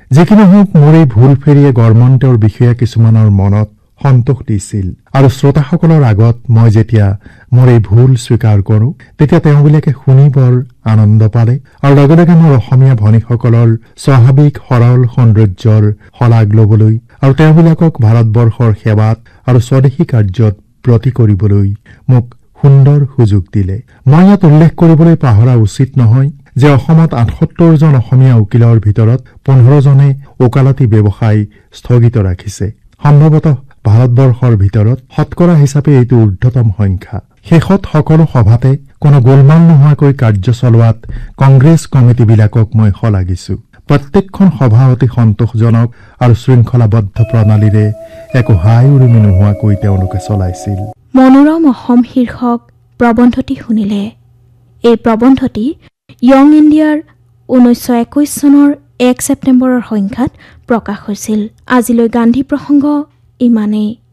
যি কি নহওক মোৰ এই ভুল ফেৰিয়ে গড়মন্তৰ বিষয়া কিছুমানৰ মনত সন্তোষ দিছিল আৰু শ্ৰোতাসকলৰ আগত মই যেতিয়া মোৰ এই ভুল স্বীকাৰ কৰোঁ তেতিয়া তেওঁবিলাকে শুনি বৰ আনন্দ পালে আৰু লগে লগে মোৰ অসমীয়া ভনীসকলৰ স্বাভাৱিক সৰল সৌন্দৰ্যৰ শলাগ ল'বলৈ আৰু তেওঁবিলাকক ভাৰতবৰ্ষৰ সেৱাত আৰু স্বদেশী কাৰ্যত ব্ৰতী কৰিবলৈ মোক সুন্দৰ সুযোগ দিলে। মই ইয়াত উল্লেখ কৰিবলৈ পাহৰা উচিত নহয় যে অসমত ৭৮ জন অসমীয়া উকিলৰ ভিতৰত ১৫ জনে ওকালতি ব্যৱসায় স্থগিত ৰাখিছে। সম্ভৱতঃ ভাৰতবৰ্ষৰ ভিতৰত শতকৰা হিচাপে এইটো ঊৰ্ধ্বতম সংখ্যা। শেষত সকলো সভাতে কোনো গোলমাল নোহোৱাকৈ কাৰ্য চলোৱাত কংগ্ৰেছ কমিটিবিলাকক মই শলাগিছো। প্ৰত্যেকখন সভা অতি সন্তোষজনক আৰু শৃংখলাবদ্ধ প্ৰণালীৰে একো হাই উৰুমি নোহোৱাকৈ তেওঁলোকে চলাইছিল। মনোৰম অসম শীৰ্ষক প্ৰবন্ধটি শুনিলে। এই প্ৰবন্ধটি য়ং ইণ্ডিয়াৰ 1921 চনৰ 1 ছেপ্টেম্বৰৰ সংখ্যাত প্ৰকাশ হৈছিল। আজিলৈ গান্ধী প্ৰসংগ ইমানেই।